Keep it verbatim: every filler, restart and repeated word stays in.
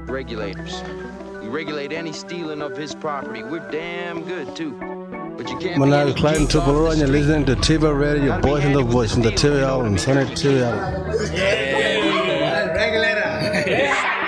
Regulators. We regulate any stealing of his property. We're damn good, too. But you can't When I climb to below and you're listening to T V Radio, boys in the voice from the T V Island, Senate T V Island. Yeah, regulator.